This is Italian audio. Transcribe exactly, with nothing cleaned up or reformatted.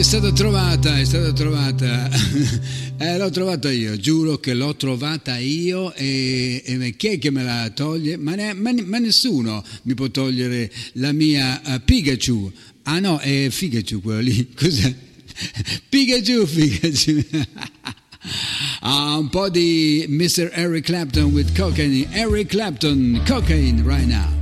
stata trovata, è stata trovata. eh, l'ho trovata io, giuro che l'ho trovata io e, e chi è che me la toglie? Ma, ne, ma, ma nessuno mi può togliere la mia uh, Pikachu. Ah no, è Pikachu quello lì, cos'è? Pikachu, Pikachu. Ah, un po' di mister Eric Clapton with cocaine. Eric Clapton, cocaine right now.